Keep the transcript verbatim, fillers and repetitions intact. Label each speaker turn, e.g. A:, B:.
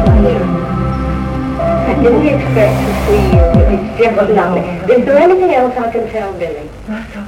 A: pleasure. I didn't expect to see you. It's just lovely. Is there anything else I can tell Billy?
B: That's all